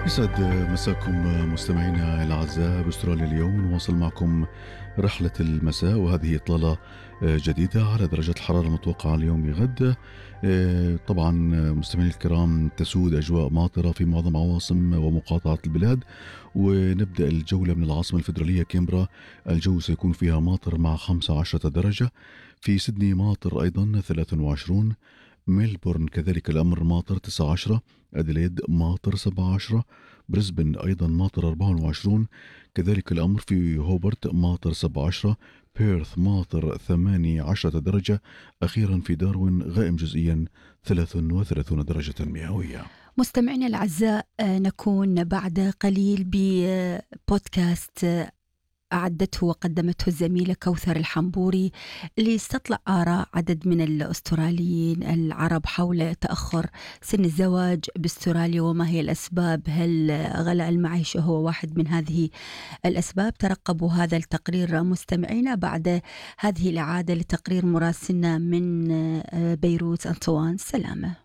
يسعد مساكم مستمعينا الأعزاء بأستراليا اليوم. نواصل معكم رحلة المساء، وهذه إطلالة جديدة على درجة الحرارة المتوقعة اليوم غد. طبعا مستمعينا الكرام، تسود أجواء ماطرة في معظم عواصم ومقاطعات البلاد، ونبدأ الجولة من العاصمة الفيدرالية كامبرا. الجو سيكون فيها ماطر مع 15 درجة. في سيدني ماطر أيضا 23. ميلبورن كذلك الأمر ماطر 19. أديلايد ماطر 17. بريسبن أيضا ماطر 24. كذلك الأمر في هوبرت ماطر 17. بيرث ماطر 18 درجة. أخيرا في داروين غائم جزئيا 33 درجة مئوية. مستمعينا الأعزاء، نكون بعد قليل ببودكاست أعدته وقدمته الزميلة كوثر الحنبوري لاستطلاع آراء عدد من الأستراليين العرب حول تأخر سن الزواج باستراليا وما هي الأسباب. هل غلاء المعيشة هو واحد من هذه الأسباب؟ ترقبوا هذا التقرير مستمعينا بعد هذه الإعادة لتقرير مراسلنا من بيروت أنطوان سلامة.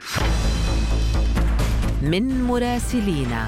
من مراسلينا.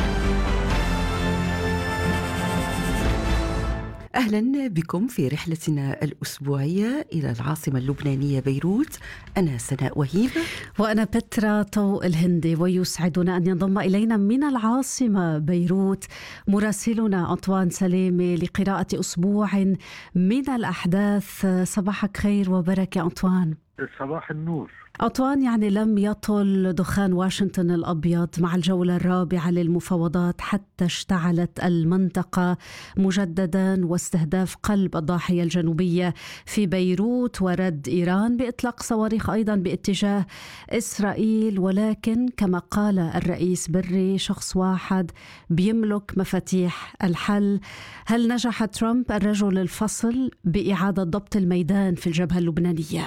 أهلا بكم في رحلتنا الأسبوعية إلى العاصمة اللبنانية بيروت. أنا سناء وهيب وأنا بترا طوق الهندي، ويسعدنا أن ينضم إلينا من العاصمة بيروت مراسلنا أنطوان سلامة لقراءة أسبوع من الأحداث. صباحك خير وبركة أنطوان. صباح النور. أنطوان، يعني لم يطل دخان واشنطن الأبيض مع الجولة الرابعة للمفاوضات حتى اشتعلت المنطقة مجددا، واستهداف قلب الضاحية الجنوبية في بيروت، ورد إيران بإطلاق صواريخ أيضا باتجاه إسرائيل. ولكن كما قال الرئيس بري، شخص واحد بيملك مفاتيح الحل. هل نجح ترامب الرجل الفصل بإعادة ضبط الميدان في الجبهة اللبنانية؟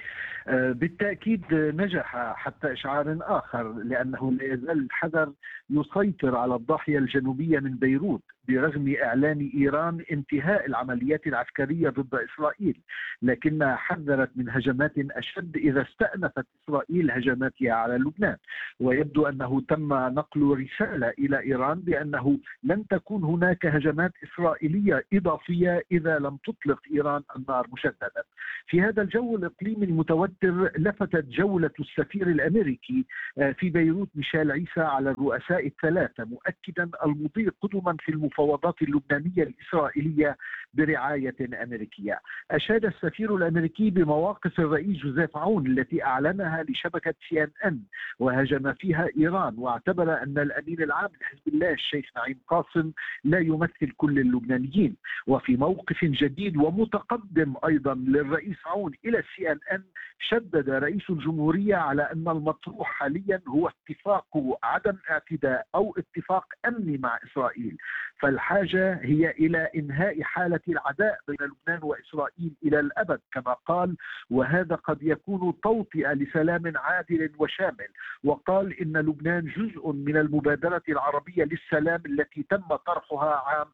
بالتأكيد نجح حتى إشعار آخر، لأنه لا يزال الحذر يسيطر على الضاحية الجنوبية من بيروت برغم إعلان إيران انتهاء العمليات العسكرية ضد إسرائيل، لكنها حذرت من هجمات أشد إذا استأنفت إسرائيل هجماتها على لبنان. ويبدو أنه تم نقل رسالة إلى إيران بأنه لن تكون هناك هجمات إسرائيلية إضافية إذا لم تطلق إيران النار مشددا. في هذا الجو الإقليمي المتوتر، لفتت جولة السفير الأمريكي في بيروت ميشيل عيسى على الرؤساء الثلاثة، مؤكدا المضي قدما في المفاوضات اللبنانية الإسرائيلية برعاية أمريكية. أشاد السفير الأمريكي بمواقف الرئيس جوزيف عون التي أعلنها لشبكة CNN وهاجم فيها إيران، واعتبر أن الأمين العام لحزب الله الشيخ نعيم قاسم لا يمثل كل اللبنانيين. وفي موقف جديد ومتقدم أيضا للرئيس عون إلى CNN، شدد رئيس الجمهورية على أن المطروح حاليا هو اتفاق عدم اعتداء أو اتفاق أمني مع إسرائيل، فالحاجة هي إلى إنهاء حالة العداء بين لبنان وإسرائيل إلى الأبد كما قال، وهذا قد يكون توطئة لسلام عادل وشامل. وقال إن لبنان جزء من المبادرة العربية للسلام التي تم طرحها عام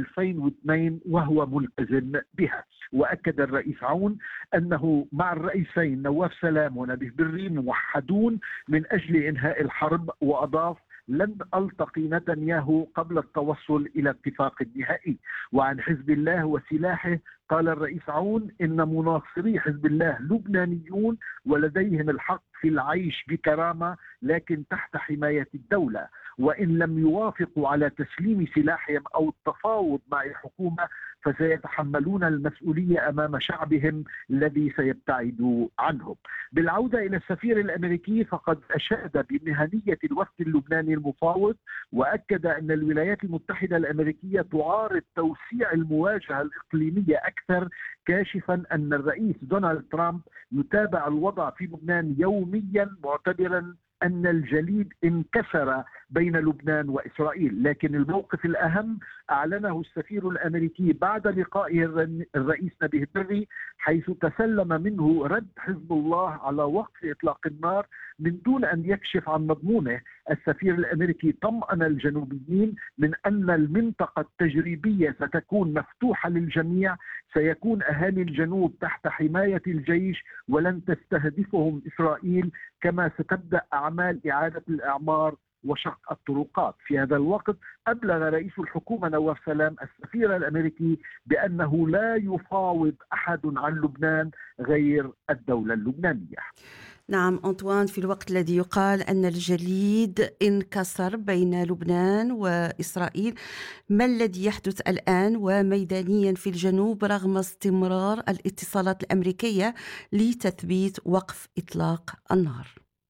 2002 وهو ملتزم بها. وأكد الرئيس عون أنه مع الرئيسين نواف سلام ونبيه بري موحدون من أجل إنهاء الحرب، وأضاف: لن ألتقي نتنياهو قبل التوصل إلى اتفاق نهائي. وعن حزب الله وسلاحه قال الرئيس عون إن مناصري حزب الله لبنانيون ولديهم الحق في العيش بكرامة لكن تحت حماية الدولة، وإن لم يوافقوا على تسليم سلاحهم أو التفاوض مع الحكومة فسيتحملون المسؤولية أمام شعبهم الذي سيبتعد عنهم. بالعودة إلى السفير الأمريكي، فقد أشاد بمهنية الوفد اللبناني المفاوض، وأكد أن الولايات المتحدة الأمريكية تعارض توسيع المواجهة الإقليمية أكثر، كاشفا أن الرئيس دونالد ترامب يتابع الوضع في لبنان يوميا، معتبرا أن الجليد انكسر بين لبنان وإسرائيل. لكن الموقف الأهم أعلنه السفير الأمريكي بعد لقائه الرئيس نبيه بري، حيث تسلم منه رد حزب الله على وقف إطلاق النار من دون أن يكشف عن مضمونه. السفير الأمريكي طمأن الجنوبيين من أن المنطقة التجريبية ستكون مفتوحة للجميع، سيكون أهالي الجنوب تحت حماية الجيش ولن تستهدفهم إسرائيل، كما ستبدأ أعمال إعادة الإعمار وشق الطرقات. في هذا الوقت أبلغ رئيس الحكومة نواف سلام السفير الأمريكي بأنه لا يفاوض أحد عن لبنان غير الدولة اللبنانية. نعم أنطوان، في الوقت الذي يقال أن الجليد انكسر بين لبنان وإسرائيل، ما الذي يحدث الآن وميدانيا في الجنوب رغم استمرار الاتصالات الأمريكية لتثبيت وقف إطلاق النار؟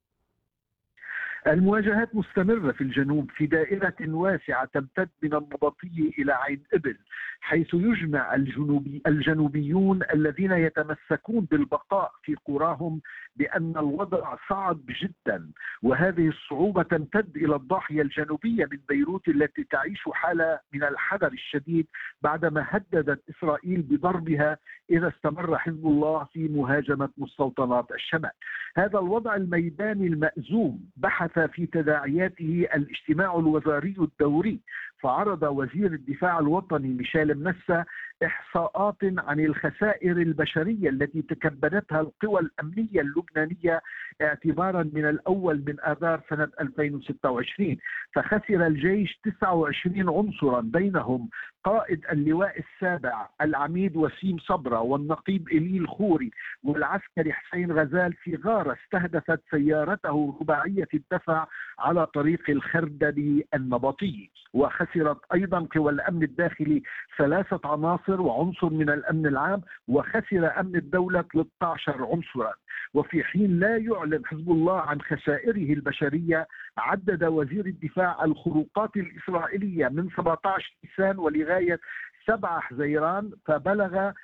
المواجهات مستمرة في الجنوب في دائرة واسعة تمتد من النبطية إلى عين إبل، حيث يجمع الجنوبيون الذين يتمسكون بالبقاء في قراهم بأن الوضع صعب جدا، وهذه الصعوبة تمتد إلى الضاحية الجنوبية من بيروت التي تعيش حالة من الحذر الشديد بعدما هددت إسرائيل بضربها إذا استمر حزب الله في مهاجمة مستوطنات الشمال. هذا الوضع الميداني المأزوم بحث في تداعياته الاجتماع الوزاري الدوري، فعرض وزير الدفاع الوطني ميشيل منسا إحصاءات عن الخسائر البشرية التي تكبدتها القوى الأمنية اللبنانية اعتبارا من الأول من آذار سنة 2026. فخسر الجيش 29 عنصرا، بينهم قائد اللواء السابع العميد وسيم صبرا والنقيب إليل خوري والعسكري حسين غزال في غارة استهدفت سيارته رباعية الدفع على طريق الخردلي النبطي. وخسرت أيضا قوى الأمن الداخلي 3 عناصر وعنصر من الأمن العام، وخسر أمن الدولة 13 عنصرا. وفي حين لا يعلن حزب الله عن خسائره البشرية، عدد وزير الدفاع الخروقات الإسرائيلية من 17 نيسان ولغاية 7 حزيران فبلغ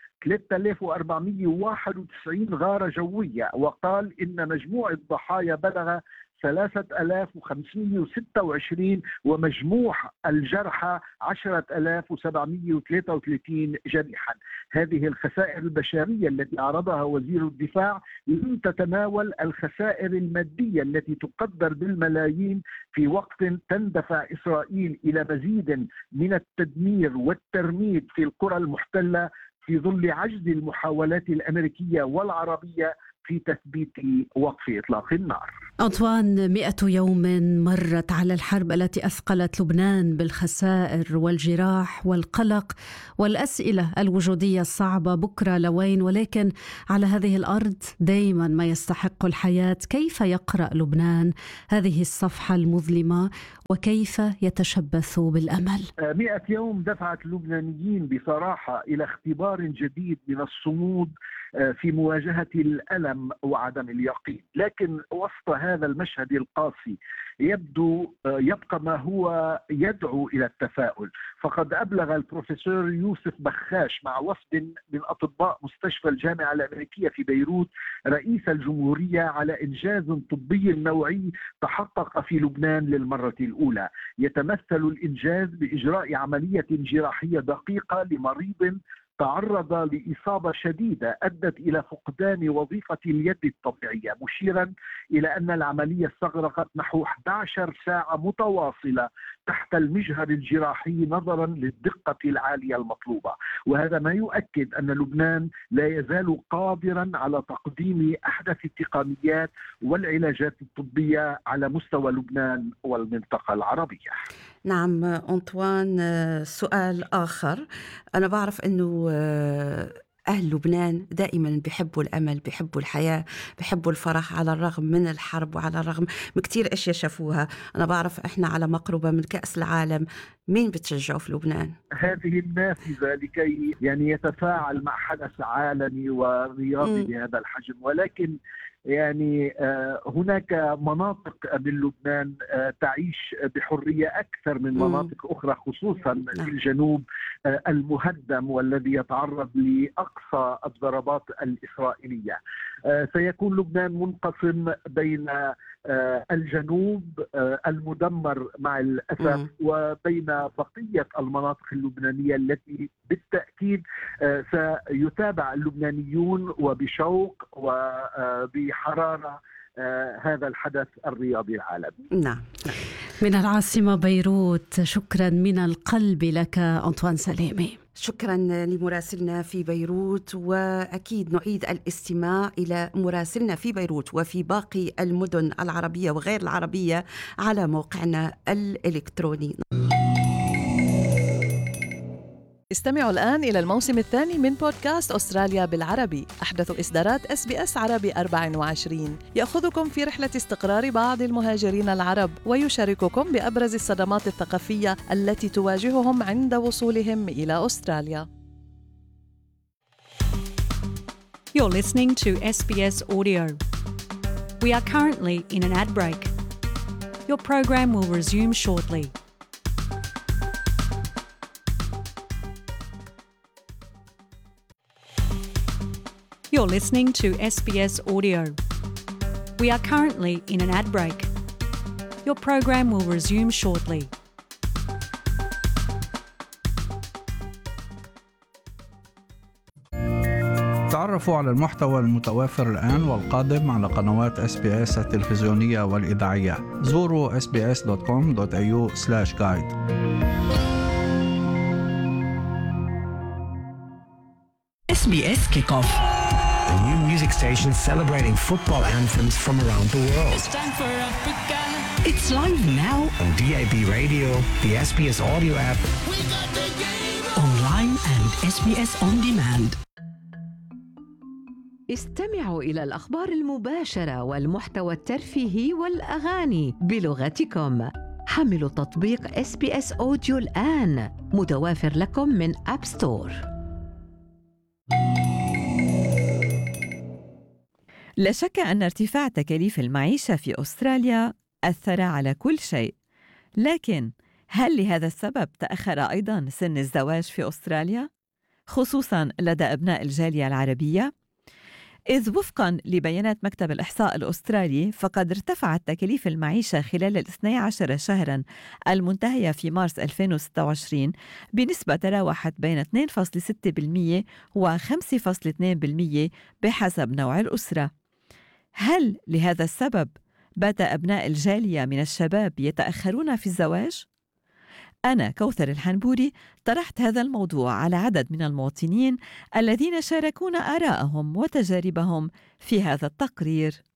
3491 غارة جوية، وقال إن مجموع الضحايا بلغ 3526 ومجموع الجرحى 10733 جريحا. هذه الخسائر البشرية التي عرضها وزير الدفاع لم تتناول الخسائر المادية التي تقدر بالملايين، في وقت تندفع إسرائيل إلى مزيد من التدمير والترميد في القرى المحتلة في ظل عجز المحاولات الأمريكية والعربية في تثبيت وقف إطلاق النار. أنطوان، 100 يوم مرت على الحرب التي أثقلت لبنان بالخسائر والجراح والقلق والأسئلة الوجودية الصعبة بكرة لوين، ولكن على هذه الأرض دائما ما يستحق الحياة. كيف يقرأ لبنان هذه الصفحة المظلمة وكيف يتشبث بالأمل؟ 100 يوم دفعت اللبنانيين بصراحة إلى اختبار جديد من الصمود في مواجهة الألم وعدم اليقين، لكن وسط هذا المشهد القاسي يبقى ما هو يدعو إلى التفاؤل. فقد أبلغ البروفيسور يوسف بخاش مع وفد من أطباء مستشفى الجامعة الأمريكية في بيروت رئيس الجمهورية على إنجاز طبي نوعي تحقق في لبنان للمرة الأولى. يتمثل الإنجاز بإجراء عملية جراحية دقيقة لمريض تعرض لإصابة شديدة أدت إلى فقدان وظيفة اليد الطبيعية، مشيرا إلى أن العملية استغرقت نحو 11 ساعة متواصلة تحت المجهر الجراحي نظرا للدقة العالية المطلوبة. وهذا ما يؤكد أن لبنان لا يزال قادرا على تقديم أحدث التقنيات والعلاجات الطبية على مستوى لبنان والمنطقة العربية. نعم أنطوان، سؤال آخر. أنا بعرف أنه أهل لبنان دائما بيحبوا الأمل، بيحبوا الحياة، بيحبوا الفرح على الرغم من الحرب وعلى الرغم من كتير أشياء شافوها. أنا بعرف إحنا على مقربة من كأس العالم، مين بتشجعوا في لبنان؟ هذه النافذة لكي يتفاعل مع حدث عالمي ورياضي بهذا الحجم، ولكن هناك مناطق من لبنان تعيش بحرية أكثر من مناطق أخرى، خصوصا في الجنوب المهدم والذي يتعرض لأقصى الضربات الإسرائيلية. سيكون لبنان منقسم بين الجنوب المدمر مع الأسف وبين بقية المناطق اللبنانية التي بالتأكيد سيتابع اللبنانيون وبشوق وبحرارة هذا الحدث الرياضي العالمي. نعم. من العاصمة بيروت، شكرا من القلب لك أنطوان سلامي. شكرا لمراسلنا في بيروت، وأكيد نعيد الاستماع إلى مراسلنا في بيروت وفي باقي المدن العربية وغير العربية على موقعنا الإلكتروني. استمعوا الآن إلى الموسم الثاني من بودكاست أستراليا بالعربي، أحدث إصدارات SBS عربي 24، يأخذكم في رحلة استقرار بعض المهاجرين العرب ويشارككم بأبرز الصدمات الثقافية التي تواجههم عند وصولهم إلى أستراليا. You're listening to SBS Audio. We are currently in an ad break. Your program will resume shortly. You're listening to SBS Audio. We are currently in an ad break. Your program will resume shortly. تعرفوا على المحتوى المتوافر الآن والقادم على قنوات SBS التلفزيونية والإذاعية. زوروا sbs.com.au/guide. SBS Kickoff, a new music station celebrating football anthems from around the world. It's time for Africa. It's live now on DAB radio, the SBS audio app, online and SBS on demand. استمعوا إلى الأخبار المباشرة والمحتوى الترفيهي والأغاني بلغتكم. حملوا تطبيق SBS Audio الآن، متوافر لكم من أب ستور. لا شك أن ارتفاع تكاليف المعيشة في أستراليا أثر على كل شيء، لكن هل لهذا السبب تأخر أيضاً سن الزواج في أستراليا؟ خصوصاً لدى أبناء الجالية العربية؟ إذ وفقاً لبيانات مكتب الإحصاء الأسترالي فقد ارتفعت تكاليف المعيشة خلال 12 شهراً المنتهية في مارس 2026 بنسبة تراوحت بين 2.6% و 5.2% بحسب نوع الأسرة. هل لهذا السبب بات أبناء الجالية من الشباب يتأخرون في الزواج؟ أنا كوثر الحنبوري طرحت هذا الموضوع على عدد من المواطنين الذين شاركونا آراءهم وتجاربهم في هذا التقرير. 100%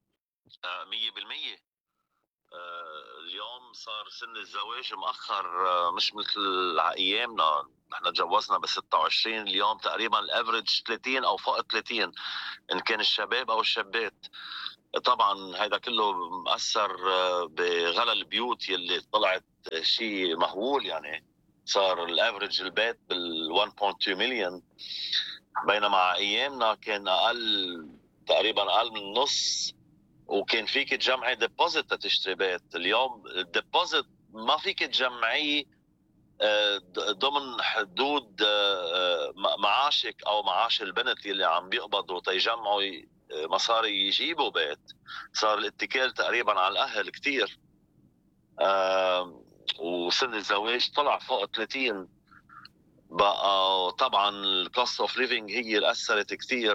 اليوم صار سن الزواج مؤخر، مش مثل أيامنا. نحن تجوزنا ب26، اليوم تقريبا الافريج 30 أو فوق 30 إن كان الشباب أو الشابات. طبعا هذا كله مأثر بغلى البيوت يلي طلعت شيء مهول. يعني صار الافريج البيت بال 1.2 مليون، بينما ايامنا كان اقل، تقريبا اقل من نص، وكان فيك تجمعي ديبوزيت تشتري بيت. اليوم الديبوزيت ما فيك تجمعيه ضمن حدود معاشك او معاش البنت اللي عم بيقبضوا تيجمعوا مصاري يجيبوا بيت. صار الاتكال تقريبا على الاهل كتير، وسن الزواج طلع فوق 30 بقى. طبعا الكوست اوف ليفينج هي اللي اثرت كثير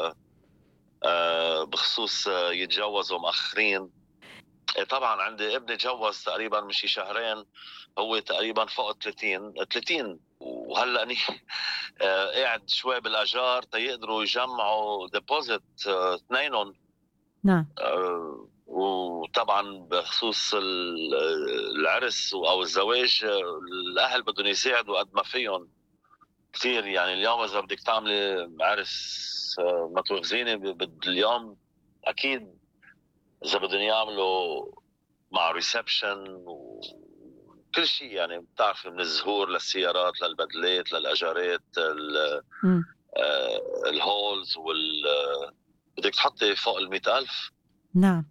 بخصوص يتجوزوا مؤخرين. طبعا عندي ابني تجوز تقريبا مشي شهرين، هو تقريبا فوق 30 وهلا اني قاعد شوي بالاجار تيقدروا يجمعوا ديبوزيت اثنينهم. نعم. وطبعا بخصوص العرس او الزواج الاهل بدهم يساعدوا قد ما فيهم كثير. يعني اليوم اذا بدك تعملي عرس ما تواخذيني اليوم اكيد اذا بدهم يعملوا مع ريسبشن وكل شيء، يعني بتعرفي من الزهور للسيارات للبدلات للاجارات الهولز بدك تحطي فوق 100,000. نعم.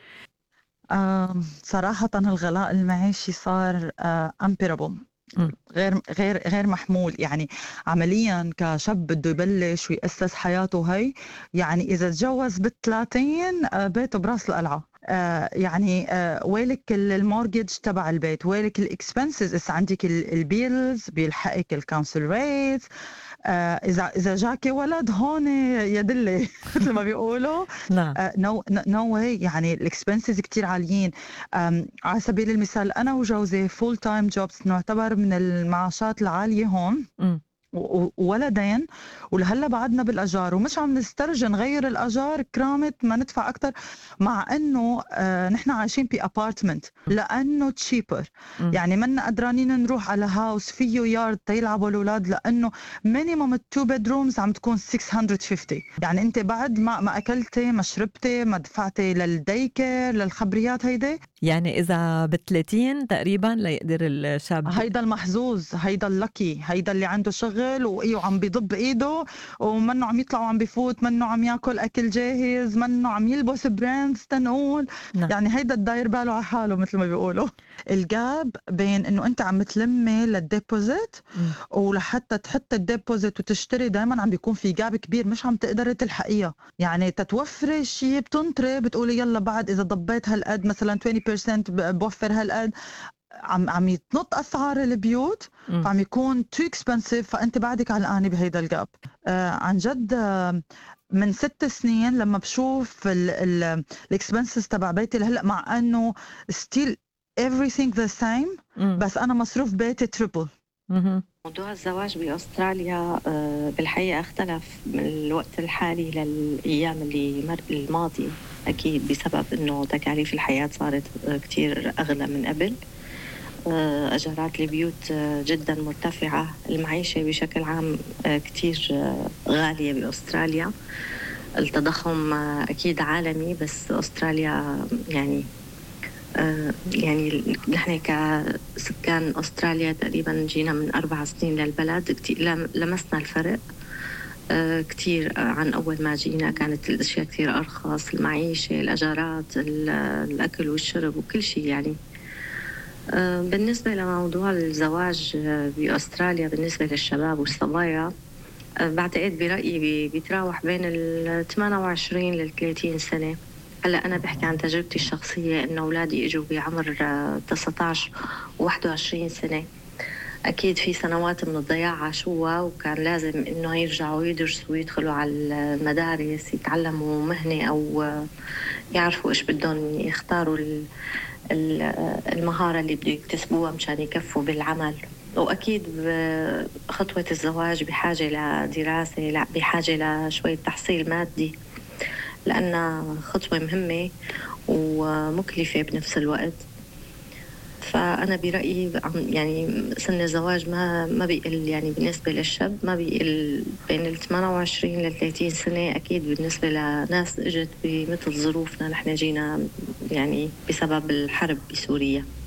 صراحة الغلاء المعيشي صار unbearable، غير محمول. يعني عمليا كشاب بده يبلش ويأسس حياته هي، يعني إذا تجوز بال30 بيته براس القلعة. يعني ويلك المورجج تبع البيت، ويلك الاكسبنسز، إذا عندك البيلز بيلحقك الكونسل ريت، إذا جاكي ولد هون يدلي مثل ما بيقولوا. نو واي، يعني الاكسبنسز كتير عاليين. على سبيل المثال أنا وجوزي فول تايم جوبس، نعتبر من المعاشات العالية هون. وولدين، ولهلا بعدنا بالأجار ومش عم نسترجي نغير الأجار كرامة ما ندفع أكتر، مع إنه نحن عايشين بأبارتمنت لأنه تشيبر. يعني منا قدرانين نروح على هاوس فيه يارد تيلعبوا الأولاد، لأنه مينيموم 2 bedrooms عم تكون 650. يعني أنت بعد ما أكلتي ما شربتي ما دفعتي للديكر للخبريات هيدي. يعني إذا ب30 تقريبا ليقدر الشاب، هيدا المحظوظ، هيدا اللكي، هيدا اللي عنده شغل وعم بيضب ايده ومنه عم يطلع وعم بيفوت، منه عم ياكل اكل جاهز، منه عم يلبس براندز تنقول. يعني هيدا الداير باله على حاله مثل ما بيقولوا. الجاب بين انه انت عم تلمي للديبوزيت ولحتى تحط الديبوزيت وتشتري، دائما عم بيكون في جاب كبير، مش عم تقدري تلحقيها. يعني تتوفري شيء بتنطري بتقولي يلا بعد اذا ضبيت هالقد مثلا 20% بوفر هالقد، عم يتنط اسعار البيوت، فعم يكون تو اكسبنسيف، فانت بعدك علقانه بهيدا الجاب. عن جد من 6 سنين لما بشوف الاكسبنسز تبع بيتي لهلا، مع انه ستيل everything the same، بس انا مصروف بيتي تريبل. موضوع الزواج بأستراليا بالحقيقة اختلف من الوقت الحالي للأيام الماضي، أكيد بسبب أنه تكاليف الحياة صارت كتير أغلى من قبل. أجارات البيوت جدا مرتفعة، المعيشة بشكل عام كتير غالية بأستراليا. التضخم أكيد عالمي، بس أستراليا يعني نحن كسكان أستراليا تقريبا جينا من 4 سنين للبلد، لمسنا الفرق كتير عن أول ما جينا. كانت الأشياء كتير أرخص، المعيشة، الأجارات، الأكل والشرب وكل شيء. يعني بالنسبة لموضوع الزواج بأستراليا بالنسبة للشباب والصبايا، بعتقد برأيي بيتراوح بين 28 ل 30 سنة. هلا أنا بحكي عن تجربتي الشخصية، إنه أولادي إجوا بعمر 19 و 21 سنة. أكيد في سنوات من الضياع عاشوها، وكان لازم إنه يرجعوا يدرسوا ويدخلوا على المدارس، يتعلموا مهنة أو يعرفوا إيش بدهم يختاروا المهارة اللي بده يكتسبوها مشان يكفوا بالعمل. وأكيد خطوة الزواج بحاجة لدراسة، بحاجة لشوية تحصيل مادي، لأنها خطوة مهمة ومكلفة بنفس الوقت. فأنا برأيي يعني سن الزواج ما بيقل، يعني بالنسبة للشاب ما بيقل بين 28 ل 30 سنة. أكيد بالنسبة لناس اجت بمثل ظروفنا، نحن جينا يعني بسبب الحرب بسوريا.